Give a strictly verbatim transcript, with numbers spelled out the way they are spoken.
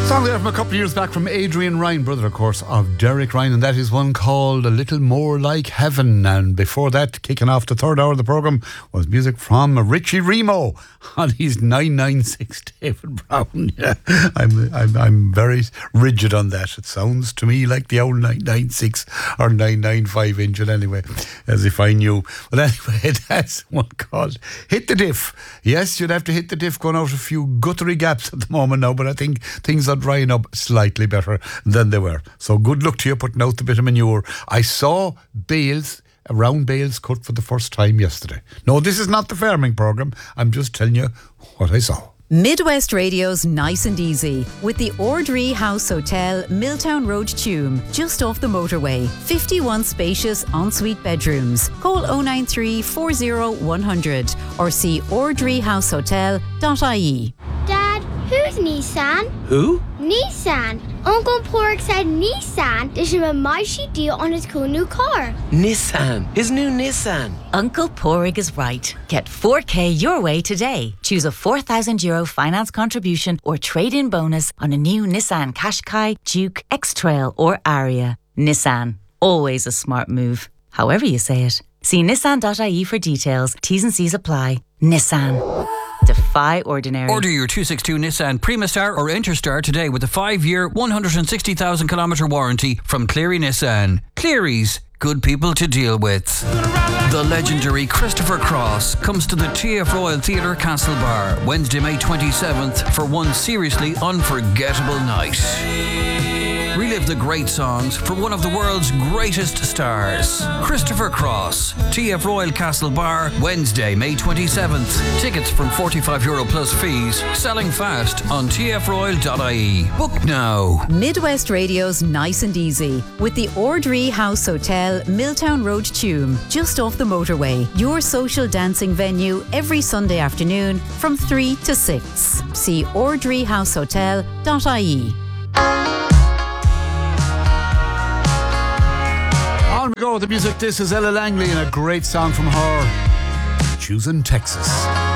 Song there from a couple of years back from Adrian Ryan, brother, of course, of Derek Ryan, and that is one called A Little More Like Heaven. And before that, kicking off the third hour of the programme, was music from Richie Remo on his nine nine six David Brown. Yeah, I'm, I'm I'm very rigid on that. It sounds to me like the old nine nine six or nine nine five engine anyway, as if I knew. But anyway, that's one called Hit the Diff. Yes, you'd have to hit the diff going out a few guttery gaps at the moment now, but I think things are drying up slightly better than they were. So good luck to you putting out the bit of manure. I saw bales, round bales cut for the first time yesterday. No, this is not the farming programme. I'm just telling you what I saw. Midwest Radio's Nice and Easy with the Ordree House Hotel, Milltown Road, Tuam, just off the motorway. fifty-one spacious ensuite bedrooms. Call oh nine three, four oh, one hundred or see ordree house hotel dot I E. Dad, who's Nissan? Who? Nissan. Uncle Pork said Nissan. There's a mighty deal on his cool new car. Nissan. His new Nissan. Uncle Porig is right. Get four K your way today. Choose a four thousand euro finance contribution or trade-in bonus on a new Nissan Qashqai, Duke, X-Trail or Aria. Nissan. Always a smart move. However you say it. See nissan dot I E for details. T's and C's apply. Nissan. Defy ordinary. Order your two sixty-two Nissan Primastar or Interstar today with a five-year, one hundred sixty thousand kilometre warranty from Cleary Nissan. Cleary's, good people to deal with. The legendary Christopher Cross comes to the T F Royal Theatre Castlebar Wednesday, May twenty-seventh for one seriously unforgettable night. Relive the great songs from one of the world's greatest stars. Christopher Cross, T F Royal Castlebar, Wednesday, May twenty-seventh. Tickets from forty-five euro plus fees. Selling fast on t f royal dot I E. Book now. Midwest Radio's Nice and Easy with the Ordree House Hotel, Milltown Road, Tuam, just off the motorway. Your social dancing venue every Sunday afternoon from three to six. See ordree house hotel dot I E. On we go with the music. This is Ella Langley and a great song from her, Choosing Texas.